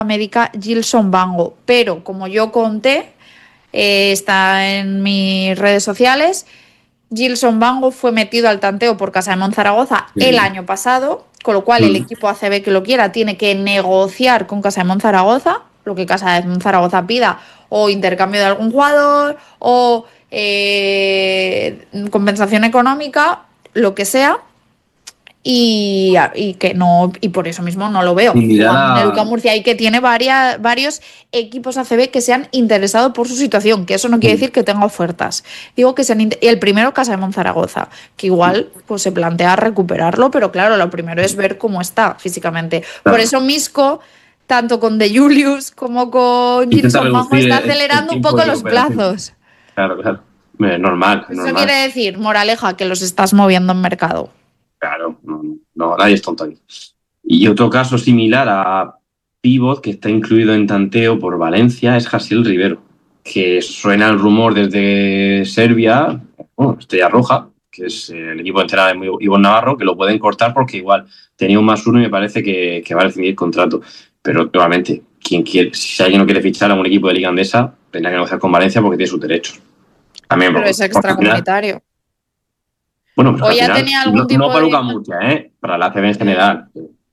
médica Gilson Bango, pero como yo conté, está en mis redes sociales, Gilson Bango fue metido al tanteo por Casa de Monzaragoza el año pasado, con lo cual el equipo ACB que lo quiera tiene que negociar con Casa de Monzaragoza, lo que Casa de Monzaragoza pida, o intercambio de algún jugador, o compensación económica, lo que sea. Y que no, y por eso mismo no lo veo jugando en el UCAM Murcia, y que tiene varios equipos ACB que se han interesado por su situación, que eso no quiere decir que tenga ofertas, digo que el primero Casa de Monzaragoza, que igual pues se plantea recuperarlo, pero claro, lo primero es ver cómo está físicamente. Por eso Misco, tanto con De Julius como con Gilson Bango, está acelerando un poco los plazos. Claro. Normal. Eso quiere decir, moraleja, que los estás moviendo en mercado. Claro, no, nadie es tonto ahí. Y otro caso similar a pívot que está incluido en tanteo por Valencia es Jasiel Rivero, que suena el rumor desde Serbia, Estrella Roja, que es el equipo entrenado de Ivonne Navarro, que lo pueden cortar porque igual tenía un +1 y me parece que va a recibir contrato. Pero nuevamente, si alguien no quiere fichar a un equipo de Liga Andesa, tendrá que negociar con Valencia porque tiene sus derechos. También pero es extracomunitario. Bueno, pues o ya final, tenía algún tipo no para UCAM Murcia, para la ACB en general.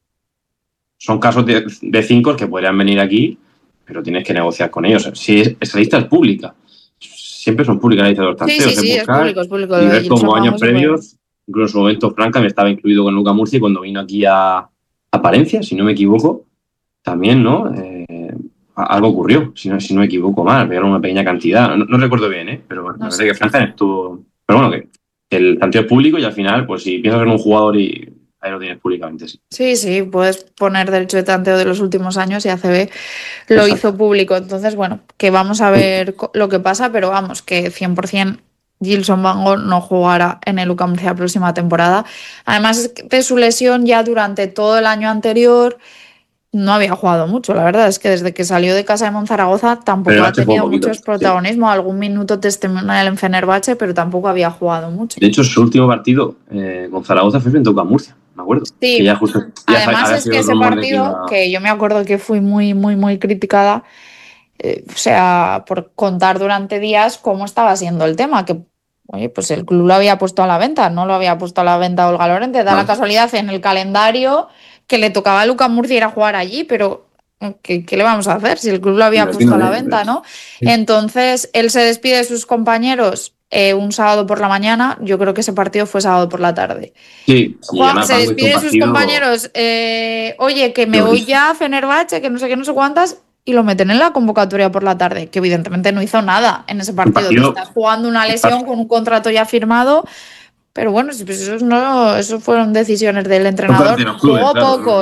Son casos de 5 que podrían venir aquí, pero tienes que negociar con ellos. Si esa lista es pública, siempre son públicas las listas de los tanteos. Sí, es público. Y ver como años previos, incluso en su momento Franca me estaba incluido con UCAM Murcia, y cuando vino aquí a Palencia, si no me equivoco, también, ¿no? Algo ocurrió, si no me equivoco mal, pero una pequeña cantidad. No recuerdo bien, pero me parece que Franca estuvo... Pero bueno, que el tanteo es público y al final, pues si piensas en un jugador y ahí lo tienes públicamente. Sí, puedes poner derecho de tanteo de los últimos años y ACB lo hizo público. Entonces, bueno, que vamos a ver lo que pasa, pero vamos, que 100% Gilson Bango no jugará en el UCAM Murcia la próxima temporada. Además de su lesión, ya durante todo el año anterior no había jugado mucho, la verdad es que desde que salió de Casa de Monzaragoza tampoco ha tenido muchos protagonismo, algún minuto testimonial en Fenerbahce, pero tampoco había jugado mucho. De hecho, su último partido con Zaragoza fue frente a UCAM Murcia, me acuerdo. Sí, que ya además es que ese partido, que yo me acuerdo que fui muy criticada, o sea, por contar durante días cómo estaba siendo el tema, que oye, pues el club lo había puesto a la venta, no lo había puesto a la venta Olga Lorente, da la casualidad en el calendario que le tocaba a UCAM Murcia ir a jugar allí, pero ¿qué le vamos a hacer si el club lo había puesto a la venta, ¿no? Entonces, él se despide de sus compañeros un sábado por la mañana, yo creo que ese partido fue sábado por la tarde. Sí, Juan se despide de sus compañeros, oye, que me voy ya a Fenerbahce, que no sé qué, no sé cuántas, y lo meten en la convocatoria por la tarde, que evidentemente no hizo nada en ese partido. Te estás jugando una lesión con un contrato ya firmado. Pero bueno, pues eso fueron decisiones del entrenador. Jugó poco,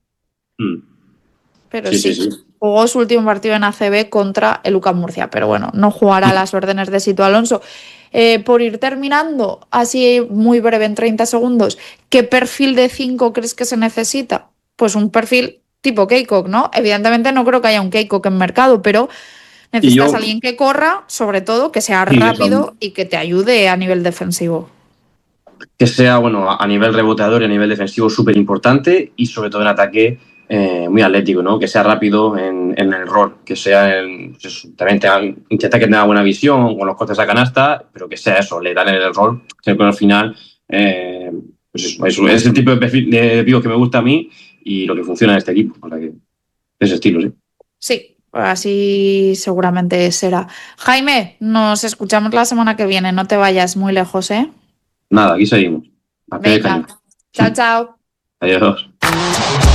Pero sí. Jugó su último partido en ACB contra el UCAM Murcia. Pero bueno, no jugará a las órdenes de Sito Alonso. Por ir terminando, así muy breve, en 30 segundos, ¿qué perfil de 5 crees que se necesita? Pues un perfil tipo Keikok, ¿no? Evidentemente no creo que haya un Keikok en mercado, pero necesitas a alguien que corra, sobre todo, que sea rápido y que te ayude a nivel defensivo. Que sea, bueno, a nivel reboteador y a nivel defensivo súper importante, y sobre todo en ataque muy atlético, ¿no? Que sea rápido en el rol, que sea también intenta que tenga buena visión con los cortes a canasta, pero que sea eso, letal en el rol, que al final pues es el tipo de perfil de pívot que me gusta a mí y lo que funciona en este equipo, o sea que ese estilo, sí. Sí, así seguramente será. Jaime, nos escuchamos la semana que viene, no te vayas muy lejos, ¿eh? Nada, aquí seguimos. Venga, chao. Adiós.